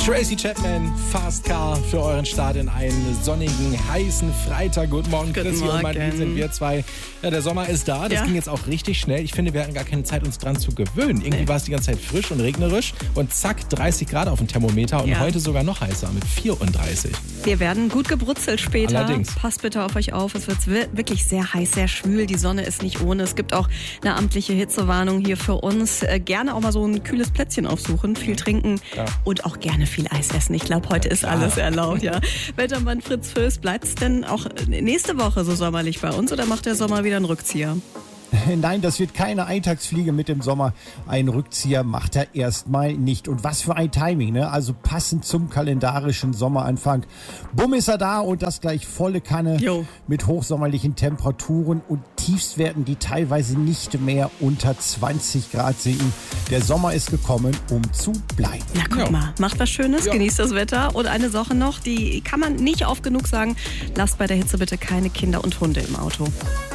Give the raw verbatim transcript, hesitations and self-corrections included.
Tracy Chapman, Fast Car für euren Start in einen sonnigen, heißen Freitag. Guten Morgen, Guten Chrissy und Martin, Morgen. sind wir zwei. Ja, der Sommer ist da, das Ja. ging jetzt auch richtig schnell. Ich finde, wir hatten gar keine Zeit, uns dran zu gewöhnen. Irgendwie Nee. war es die ganze Zeit frisch und regnerisch und zack, dreißig Grad auf dem Thermometer und Ja. heute sogar noch heißer mit vierunddreißig. Wir werden gut gebrutzelt später. Allerdings. Passt bitte auf euch auf. Es wird wirklich sehr heiß, sehr schwül. Die Sonne ist nicht ohne. Es gibt auch eine amtliche Hitzewarnung hier für uns. Äh, gerne auch mal so ein kühles Plätzchen aufsuchen, viel trinken Ja. und auch gerne viel Eis essen. Ich glaube, heute ist klar. alles erlaubt. Ja. Wettermann Fritz Föß, bleibt es denn auch nächste Woche so sommerlich bei uns oder macht der Sommer wieder einen Rückzieher? Nein, das wird keine Eintagsfliege mit dem Sommer. Ein Rückzieher macht er erstmal nicht. Und was für ein Timing, ne? Also passend zum kalendarischen Sommeranfang. Bumm ist er da und das gleich volle Kanne Jo. mit hochsommerlichen Temperaturen und Tiefstwerten, die teilweise nicht mehr unter zwanzig Grad sinken. Der Sommer ist gekommen, um zu bleiben. Na guck Ja. mal, macht was Schönes, Ja. genießt das Wetter. Und eine Sache noch, die kann man nicht oft genug sagen, lasst bei der Hitze bitte keine Kinder und Hunde im Auto.